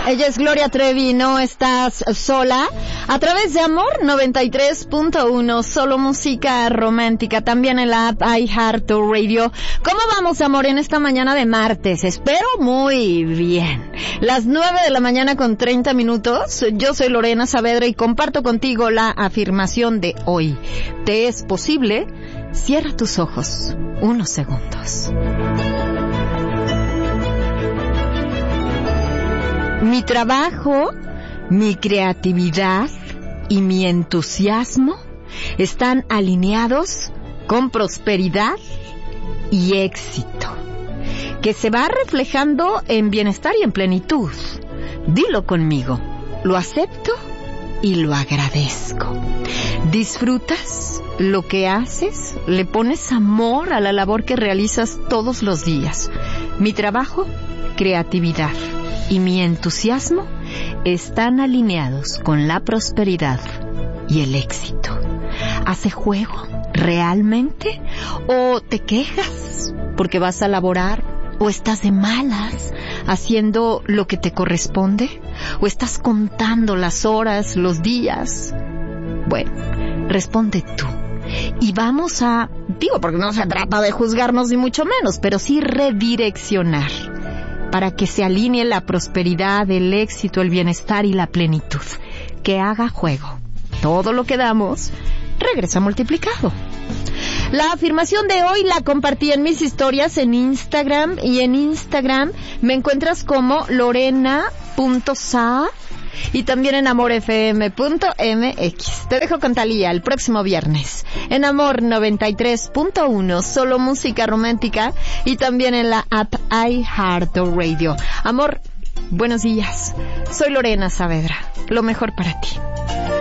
Ella es Gloria Trevi, no estás sola. A través de Amor 93.1, solo música romántica. También en la app iHeartRadio. ¿Cómo vamos, amor, en esta mañana de martes? Espero muy bien. Las 9 de la mañana con 30 minutos. Yo soy Lorena Saavedra y comparto contigo la afirmación de hoy. ¿Te es posible? Cierra tus ojos unos segundos. Mi trabajo, mi creatividad y mi entusiasmo están alineados con prosperidad y éxito, que se va reflejando en bienestar y en plenitud. Dilo conmigo, lo acepto y lo agradezco. ¿Disfrutas lo que haces? ¿Le pones amor a la labor que realizas todos los días? Mi trabajo, creatividad y mi entusiasmo están alineados con la prosperidad y el éxito. ¿Hace juego realmente? ¿O te quejas porque vas a laborar? ¿O estás de malas haciendo lo que te corresponde? ¿O estás contando las horas, los días? Bueno, responde tú. Y vamos a, porque no se trata de juzgarnos ni mucho menos, pero sí redireccionar para que se alinee la prosperidad, el éxito, el bienestar y la plenitud. Que haga juego. Todo lo que damos regresa multiplicado. La afirmación de hoy la compartí en mis historias en Instagram, y en Instagram me encuentras como lorena.sa y también en amorfm.mx. Te dejo con Thalía el próximo viernes en Amor 93.1, solo música romántica, y también en la app iHeartRadio. Amor, buenos días. Soy Lorena Saavedra. Lo mejor para ti.